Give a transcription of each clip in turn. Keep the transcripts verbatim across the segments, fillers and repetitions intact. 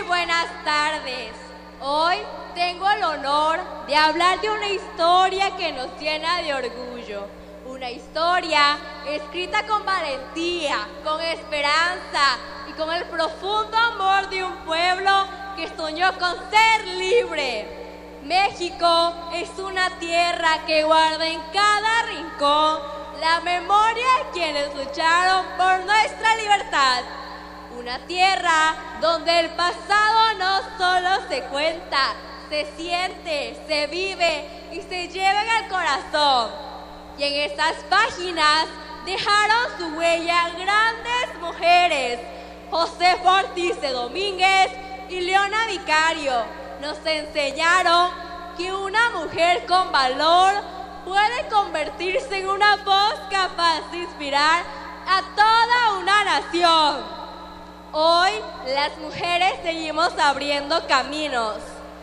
Muy buenas tardes. Hoy tengo el honor de hablar de una historia que nos llena de orgullo. Una historia escrita con valentía, con esperanza y con el profundo amor de un pueblo que soñó con ser libre. México es una tierra que guarda en cada rincón la memoria de quienes lucharon por nuestra libertad. Una tierra donde el pasado no solo se cuenta, se siente, se vive y se lleva en el corazón. Y en estas páginas dejaron su huella grandes mujeres. Josefa Ortiz de Domínguez y Leona Vicario nos enseñaron que una mujer con valor puede convertirse en una voz capaz de inspirar a toda una nación. Hoy las mujeres seguimos abriendo caminos.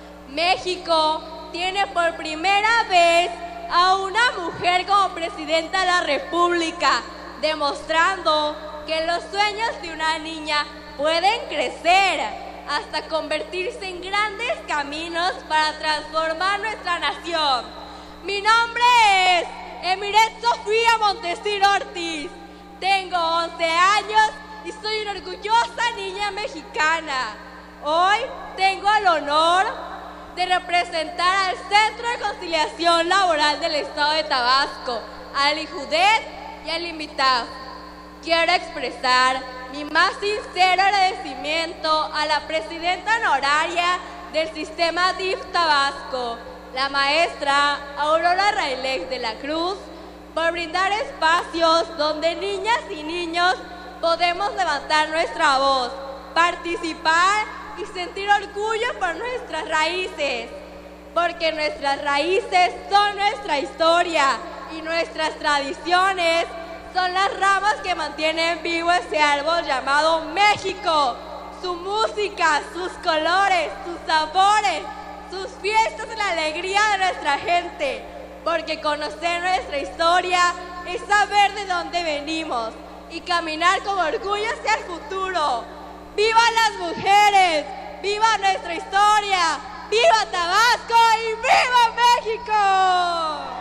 México tiene por primera vez a una mujer como presidenta de la República, demostrando que los sueños de una niña pueden crecer hasta convertirse en grandes caminos para transformar nuestra nación. Mi nombre es Emiret Sofía Montesino Ortiz. Tengo once años y soy una orgullosa niña mexicana. Hoy tengo el honor de representar al Centro de Conciliación Laboral del Estado de Tabasco, al IJUDET y al INVITAF. Quiero expresar mi más sincero agradecimiento a la presidenta honoraria del sistema D I F Tabasco, la maestra Aurora Railex de la Cruz, por brindar espacios donde niñas y niños podemos levantar nuestra voz, participar y sentir orgullo por nuestras raíces, porque nuestras raíces son nuestra historia y nuestras tradiciones son las ramas que mantienen vivo ese árbol llamado México. Su música, sus colores, sus sabores, sus fiestas y la alegría de nuestra gente, porque conocer nuestra historia es saber de dónde venimos y caminar con orgullo hacia el futuro. ¡Viva las mujeres! ¡Viva nuestra historia! ¡Viva Tabasco y viva México!